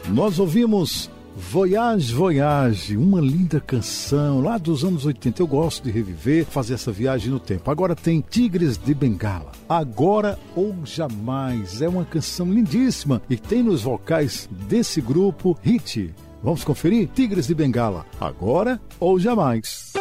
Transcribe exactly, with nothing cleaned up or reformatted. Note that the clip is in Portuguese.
Nós ouvimos Voyage, Voyage, uma linda canção lá dos anos oitenta. Eu gosto de reviver, fazer essa viagem no tempo. Agora tem Tigres de Bengala, Agora ou Jamais. É uma canção lindíssima e tem nos vocais desse grupo Hit. Vamos conferir? Tigres de Bengala, Agora ou Jamais.